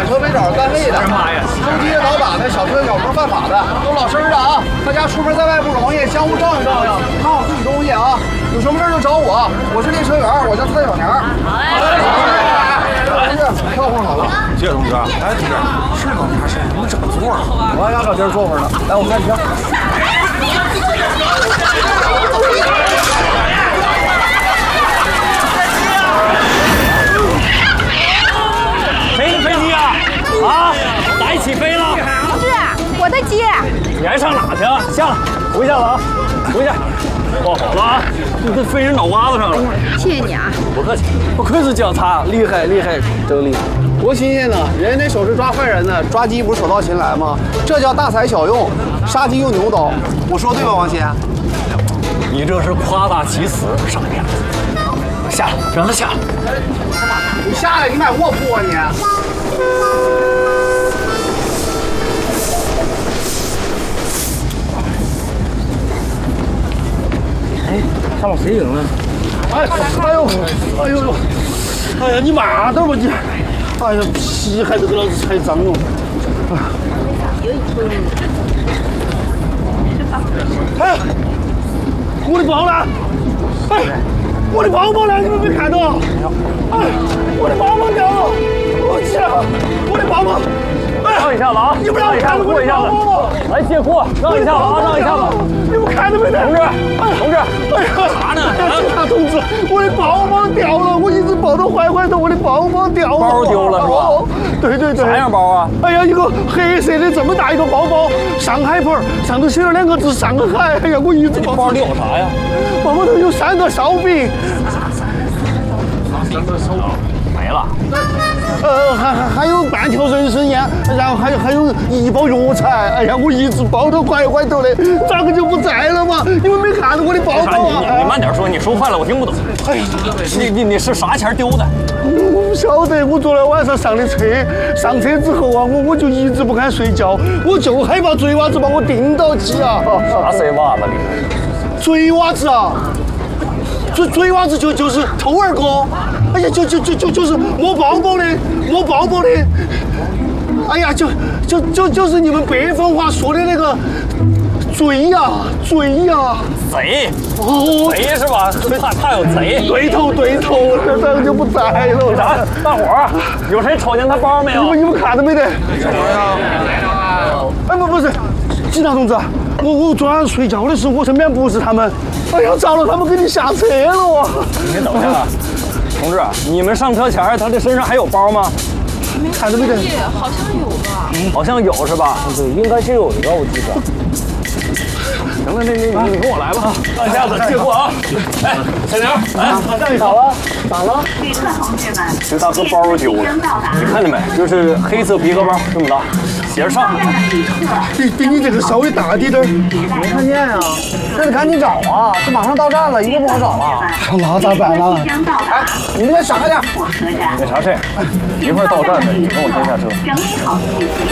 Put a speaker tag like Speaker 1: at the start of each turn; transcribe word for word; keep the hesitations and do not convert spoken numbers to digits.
Speaker 1: 板车、背找干累的，收机的、倒把的、小车小偷犯法的，都老实着啊！大家出门在外不容易，相互照应照应，看好自己东西啊！有什么事就找我，我是列车员，我叫蔡小年。好嘞，同志，票放好了。
Speaker 2: 谢谢同志。哎，同志，是吗？你还是你们整座了？
Speaker 1: 我还想找地儿坐会儿呢。来，我们看票。
Speaker 3: 谁的飞机啊？啊，咋一起飞了？
Speaker 4: 同志，我的机。
Speaker 3: 你还上哪去啊？下来，回下了啊，回下。抱好了啊，你这飞人脑瓜子上了。
Speaker 4: 谢谢你啊。
Speaker 3: 不客气。
Speaker 1: 不愧是警察，厉害厉害，真厉害！多新鲜呢！人家那手是抓坏人的，抓鸡不是手到擒来吗？这叫大材小用，杀鸡用牛刀。我说对吧，王鑫？
Speaker 3: 你这是夸大其词，上面下来，让他下来。
Speaker 1: 你下来，你买卧铺啊你！
Speaker 3: 哎，上了谁赢了？
Speaker 1: 哎，哎呦，哎呦呦，哎呀，你妈的吧你！哎呀，皮还得给老子踩脏了。哎，我的包呢？哎，我的包包呢？你们没看到？哎，我的包包掉了！我去，我的包包！
Speaker 3: 让一下子啊！
Speaker 1: 你不让我看
Speaker 3: 过一下子，来借货，让一下子啊，让一下子！
Speaker 1: 你们看到没得？
Speaker 3: 同志，同志，
Speaker 1: 哎呀，
Speaker 3: 啥呢？
Speaker 1: 警察同志，我的包包掉了，我一直抱着坏坏的，我的包包掉了。
Speaker 3: 包丢了是吧？
Speaker 1: 对对对。
Speaker 3: 啥样包啊？
Speaker 1: 哎呀，一个黑色的这么大一个包包，上海牌，上头写了两个字“上海”。哎呀，我一直抱。
Speaker 3: 包里有啥呀？
Speaker 1: 包包头有三个烧饼。
Speaker 3: 没了。
Speaker 1: 呃，还还还有半条人参烟，然后还有还有一包药材。哎呀，我一直抱着怀怀头的，咋个就不在了嘛？你们没看到我的包包啊？
Speaker 3: 你你慢点说，你说快了我听不懂。哎，你你你是啥钱丢的？
Speaker 1: 我不晓得，我昨天晚上上的车，上车之后啊，我我就一直不敢睡觉，我就害怕贼娃子把我盯到起啊！
Speaker 3: 啥贼娃子里？
Speaker 1: 贼娃子啊！贼贼娃子就就是偷儿哥，哎呀，就就就就就是摸包包的，摸包包的，哎呀，就就就就是你们北方话说的那个贼呀贼呀，
Speaker 3: 贼
Speaker 1: 哦，
Speaker 3: 贼是吧？怕怕有贼。
Speaker 1: 对头对头，这这就不在了。
Speaker 3: 啥？大伙儿有谁瞅见他包没有？
Speaker 1: 你们你们看到没得？
Speaker 2: 什么呀？
Speaker 1: 哎不不是，警察同志，我我昨晚睡觉的时候，我身边不是他们。哎呀，糟了，他们给你下车了啊！
Speaker 3: 你等一下，同志，你们上车前他这身上还有包吗？
Speaker 1: 看到没得？
Speaker 4: 好像有吧。
Speaker 3: 嗯，好像有是吧？对，应该是有一个，我记得。行了，那那你你跟我来吧，让一下子借货啊！哎，小梁，哎，咋了？咋了？
Speaker 5: 旅客同志们，
Speaker 3: 这大哥包丢了，你看见没？就是黑色皮革包，这么大，写着上海。
Speaker 1: 比比你这个稍微大滴点儿。
Speaker 5: 没
Speaker 1: 看见啊，那得赶紧找啊！这马上到站了，一个不好找了。那咋办呢？哎，你们先闪开点。
Speaker 3: 没啥事，一会儿到站了，你跟我先下车。
Speaker 5: 整理好自己。